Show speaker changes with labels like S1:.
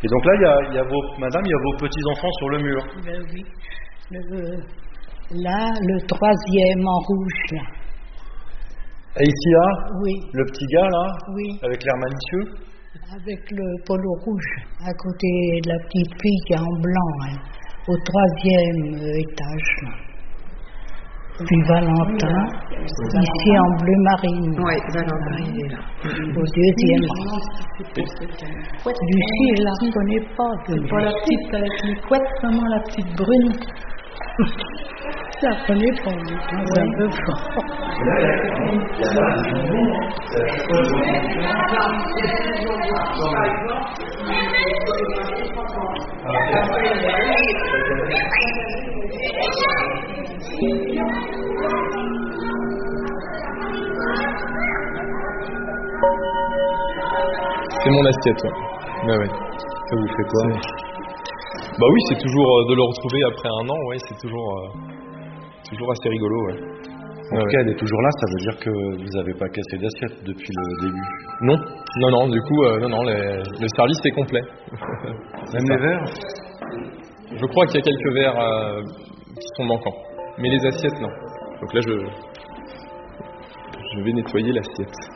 S1: Et donc là, il y a madame, il y a vos petits-enfants sur le mur.
S2: Ben oui. Là, le troisième en rouge, là.
S1: Et ici, là,
S2: Oui.
S1: le petit gars, là,
S2: Oui.
S1: avec l'air malicieux.
S2: Avec le polo rouge, à côté de la petite fille qui est en blanc, hein, au troisième étage. Là. Puis Valentin, ici en bleu marine.
S3: Oui, Valentin, il est là.
S2: Au deuxième rang. Lucie, je la reconnais pas.
S4: C'est pas la petite avec les couettes, vraiment la petite brune.
S2: Je la reconnais pas, mais c'est un peu fort.
S5: C'est mon assiette, ouais. Ouais.
S1: Ça vous fait quoi?
S5: Bah oui, c'est toujours de le retrouver après un an, ouais, c'est toujours assez rigolo, ouais.
S1: En tout cas, elle est toujours là, ça veut dire que vous n'avez pas cassé d'assiette depuis le début.
S5: Non, du coup, le service est complet.
S1: Même les verres?
S5: Je crois qu'il y a quelques verres qui sont manquants, mais les assiettes, non. Donc là, je vais nettoyer l'assiette.